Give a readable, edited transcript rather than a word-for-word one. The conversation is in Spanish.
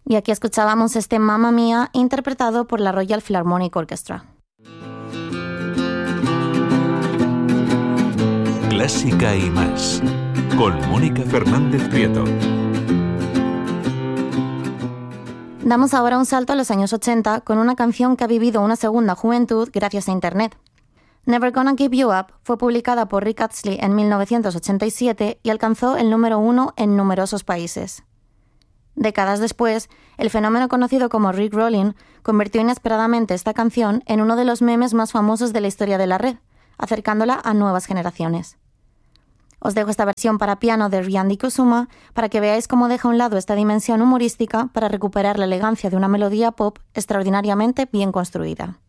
Y aquí escuchábamos este Mamma Mia interpretado por la Royal Philharmonic Orchestra. Clásica y más, con Mónica Fernández Prieto. Damos ahora un salto a los años 80 con una canción que ha vivido una segunda juventud gracias a Internet. Never Gonna Give You Up fue publicada por Rick Astley en 1987 y alcanzó el número 1 en numerosos países. Décadas después, el fenómeno conocido como Rickrolling convirtió inesperadamente esta canción en uno de los memes más famosos de la historia de la red, acercándola a nuevas generaciones. Os dejo esta versión para piano de Ryandi Kusuma para que veáis cómo deja a un lado esta dimensión humorística para recuperar la elegancia de una melodía pop extraordinariamente bien construida.